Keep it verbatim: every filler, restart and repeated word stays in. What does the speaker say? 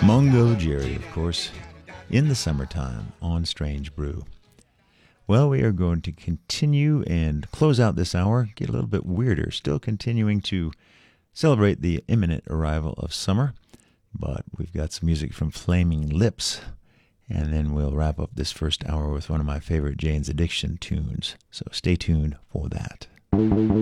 Mungo Jerry, of course, in the summertime on Strange Brew. Well, we are going to continue and close out this hour, get a little bit weirder, still continuing to celebrate the imminent arrival of summer, but we've got some music from Flaming Lips, and then we'll wrap up this first hour with one of my favorite Jane's Addiction tunes, so stay tuned for that.